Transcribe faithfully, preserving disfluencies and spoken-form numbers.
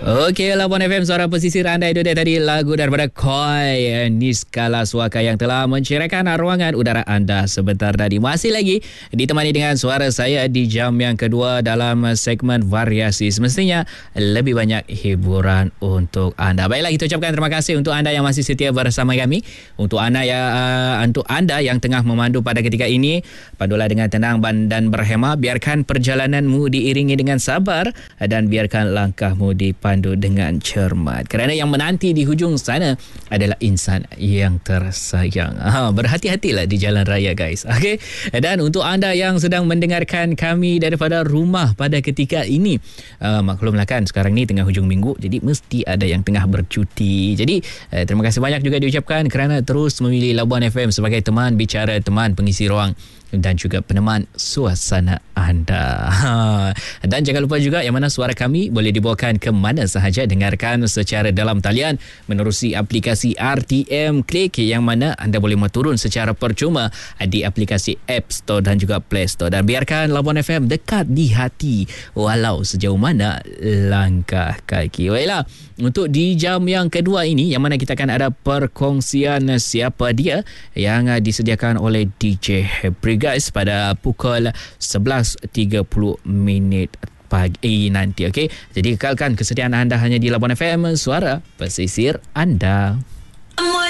Okey, Labuan F M, suara pesisir anda. Itu dia tadi lagu daripada Koi Niskala Suaka yang telah mencerahkan ruangan udara anda sebentar tadi. Masih lagi ditemani dengan suara saya di jam yang kedua dalam segmen variasi. Semestinya lebih banyak hiburan untuk anda. Baiklah, kita ucapkan terima kasih untuk anda yang masih setia bersama kami. Untuk anda yang uh, untuk anda yang tengah memandu pada ketika ini, pandulah dengan tenang dan berhemah. Biarkan perjalananmu diiringi dengan sabar dan biarkan langkahmu dipandu pandu dengan cermat, kerana yang menanti di hujung sana adalah insan yang tersayang. Ha, berhati-hatilah di jalan raya, guys. Okey. Dan untuk anda yang sedang mendengarkan kami daripada rumah pada ketika ini, uh, maklumlah kan sekarang ni tengah hujung minggu, jadi mesti ada yang tengah bercuti. Jadi uh, terima kasih banyak juga diucapkan kerana terus memilih Labuan F M sebagai teman bicara, teman pengisi ruang dan juga peneman suasana anda. Dan jangan lupa juga yang mana suara kami boleh dibawakan ke mana sahaja. Dengarkan secara dalam talian menerusi aplikasi R T M Click, yang mana anda boleh turun secara percuma di aplikasi App Store dan juga Play Store. Dan biarkan Labuan F M dekat di hati walau sejauh mana langkah kaki. Baiklah, untuk di jam yang kedua ini, yang mana kita akan ada perkongsian siapa dia yang disediakan oleh D J Hebri, guys, pada pukul sebelas tiga puluh minit pagi nanti. Okey, jadi kekalkan kesediaan anda hanya di Labuan F M, suara pesisir anda.